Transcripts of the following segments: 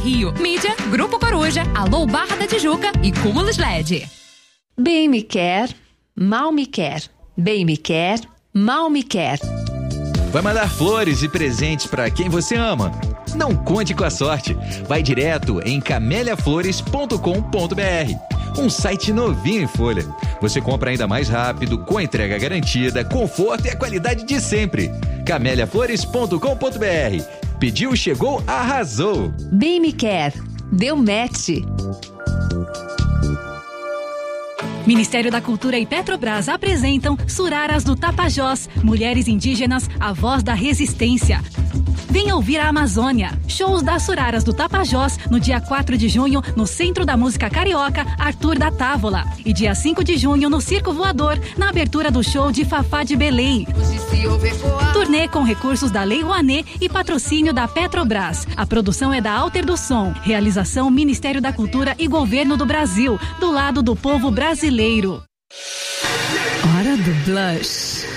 Rio. Mídia, Grupo Coruja, Alô Barra da Tijuca e Cúmulos LED. Bem me quer, mal me quer. Bem me quer, mal me quer. Vai mandar flores e presentes para quem você ama? Não conte com a sorte. Vai direto em cameliaflores.com.br. Um site novinho em folha. Você compra ainda mais rápido, com entrega garantida, conforto e a qualidade de sempre. cameliaflores.com.br. Pediu, chegou, arrasou. Bem me quer, deu match. Ministério da Cultura e Petrobras apresentam Suraras do Tapajós, Mulheres Indígenas, a voz da resistência. Venha ouvir a Amazônia. Shows das Suraras do Tapajós no dia 4 de junho no Centro da Música Carioca, Arthur da Távola. E dia 5 de junho no Circo Voador, na abertura do show de Fafá de Belém. Turnê com recursos da Lei Rouanet e patrocínio da Petrobras. A produção é da Alter do Som. Realização Ministério da Cultura e Governo do Brasil, do lado do povo brasileiro. Hora do Blush.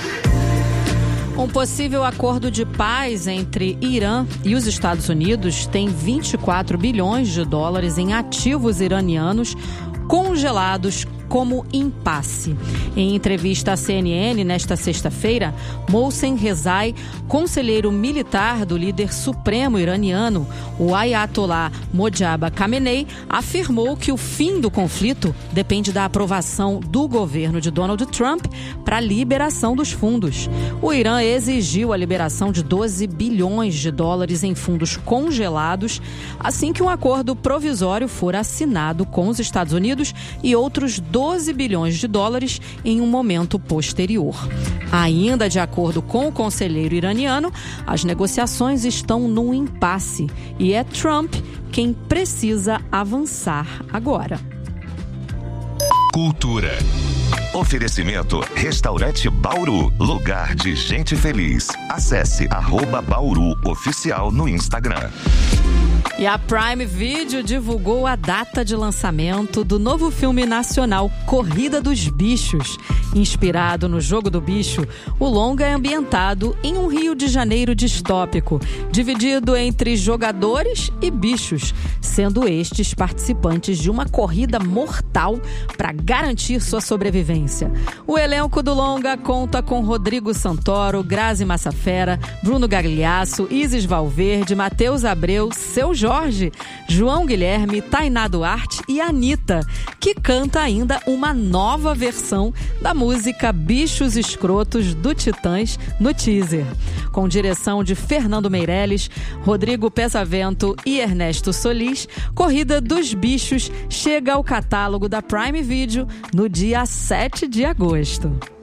Um possível acordo de paz entre Irã e os Estados Unidos tem 24 bilhões de dólares em ativos iranianos congelados como impasse. Em entrevista à CNN nesta sexta-feira, Mohsen Rezai, conselheiro militar do líder supremo iraniano, o Ayatollah Mojtaba Khamenei, afirmou que o fim do conflito depende da aprovação do governo de Donald Trump para a liberação dos fundos. O Irã exigiu a liberação de 12 bilhões de dólares em fundos congelados assim que um acordo provisório for assinado com os Estados Unidos e outros 12 bilhões de dólares em um momento posterior. Ainda de acordo com o conselheiro iraniano, as negociações estão num impasse e é Trump quem precisa avançar agora. Cultura. Oferecimento Restaurante Bauru, lugar de gente feliz. Acesse @Bauru Oficial no Instagram. E a Prime Video divulgou a data de lançamento do novo filme nacional Corrida dos Bichos. Inspirado no Jogo do Bicho, o longa é ambientado em um Rio de Janeiro distópico, dividido entre jogadores e bichos, sendo estes participantes de uma corrida mortal para garantir sua sobrevivência. O elenco do longa conta com Rodrigo Santoro, Grazi Massafera, Bruno Gagliasso, Isis Valverde, Matheus Abreu, Seu Jorge, João Guilherme, Tainá Duarte e Anitta, que canta ainda uma nova versão da música Bichos Escrotos do Titãs no teaser. Com direção de Fernando Meirelles, Rodrigo Pesavento e Ernesto Solis, Corrida dos Bichos chega ao catálogo da Prime Video no dia 7 de agosto.